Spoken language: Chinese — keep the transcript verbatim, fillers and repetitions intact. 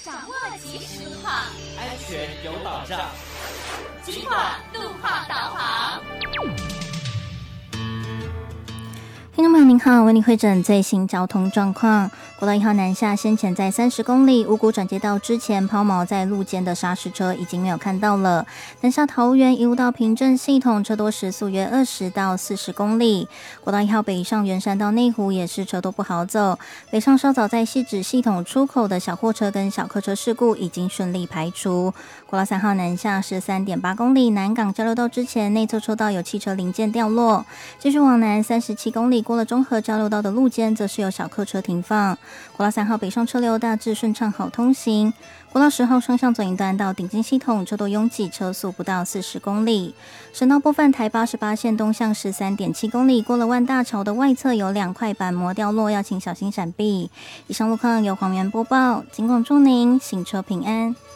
掌握即时路况， 安全有保障。 警广路况导航。 听众朋友您好，为您汇诊最新交通状况。国道一号南下先前在三十公里五股转接道之前抛锚在路肩的砂石车已经没有看到了。南下桃园一路到平镇系统车多时速约二十到四十公里。国道一号北上圆山到内湖也是车多不好走。北上稍早在汐止系统出口的小货车跟小客车事故已经顺利排除。国道三号南下十三点八公里南港交流道之前内侧车道有汽车零件掉落。继续往南三十七公里过了中和交流道的路肩则是有小客车停放。国道三号北上车流大致顺畅好通行。国道十号双向左营段到顶金系统车多拥挤，车速不到四十公里。省道部分台八十八线东向十三点七公里过了万大桥的外侧有两块板模掉落，要请小心闪避。以上路况由黄源播报，警广祝您行车平安。